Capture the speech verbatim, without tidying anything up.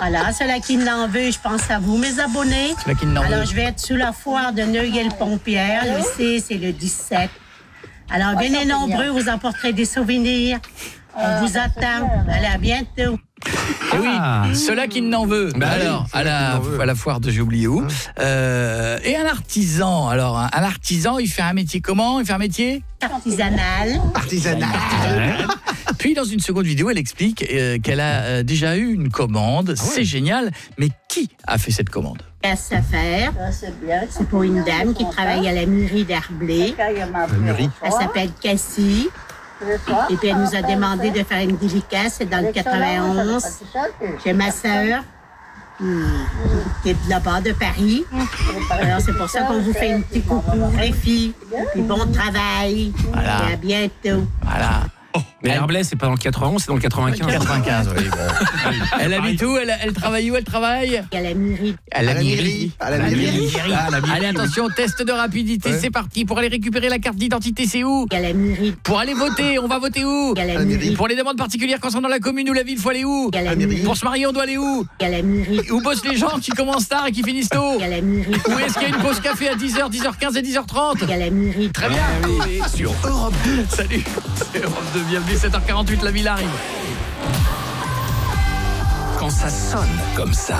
Voilà, cela qui n'en veut, je pense à vous, mes abonnés. Cela qui n'en Alors, veut. je vais être sous la foire de Neuilly-le-Pont-Pierre. Le six et le dix-sept. Alors, venez nombreux, vous emporterez des souvenirs. On vous attend. Allez, à bientôt. Et oui, cela qui n'en veut. Bah alors, oui, à la, à la foire de j'ai oublié où. Euh, et un artisan. Alors, un, un artisan, il fait un métier comment? Il fait un métier Artisanal. Artisanal. Puis, dans une seconde vidéo, elle explique euh, qu'elle a euh, déjà eu une commande. Ah ouais. C'est génial. Mais qui a fait cette commande? Casse à faire. C'est pour une dame qui travaille à la mairie d'Herblay. La mairie. Elle s'appelle Cassie. Et puis elle nous a demandé de faire une dédicace. C'est dans le quatre-vingt-onze. J'ai ma sœur hmm, qui est de là-bas, de Paris. Alors c'est pour ça qu'on vous fait une petite coucou, les filles. Puis bon travail. Voilà. Et à bientôt. Voilà. Mais Herblay, c'est pas dans le quatre-vingt-onze, c'est dans le quatre-vingt-quinze. quatre-vingt-quinze, oui, bon. Elle habite où? elle, elle travaille où? Elle travaille Et à la mairie. à la À la mairie. mairie. À la À la mairie. mairie. Ah, la mairie, Allez, attention, test de rapidité, Ouais. c'est parti. Pour aller récupérer la carte d'identité, c'est où? Et à la mairie. Pour aller voter, on va voter où? Et à la À la mairie. mairie. Pour les demandes particulières concernant la commune ou la ville, faut aller où? Et à la À la mairie. mairie. Pour se marier, on doit aller où? Et à la mairie. Où bossent les gens qui commencent tard et qui finissent tôt? Et à la mairie. Où est-ce qu'il y a une pause café à dix heures, dix heures quinze et dix heures trente? Et à la mairie. Très bien. Sur Europe deux. Salut, c'est Europe deux, bienvenue, sept heures quarante-huit, la ville arrive. Quand ça sonne comme ça,